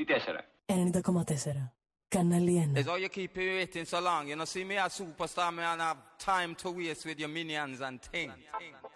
Τι 4? 90,4. Κανάλι 1. It's all you keep me waiting so long. You know, see me a superstar, me and have time to waste with your minions and things.